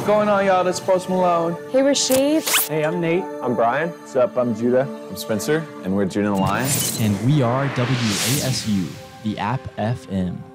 going on, y'all? That's Post Malone. Hey, Rashid. Hey, I'm Nate. I'm Brian. What's up? I'm Judah. I'm Spencer, and we're Judah and the Lion. And we are WASU, the App FM.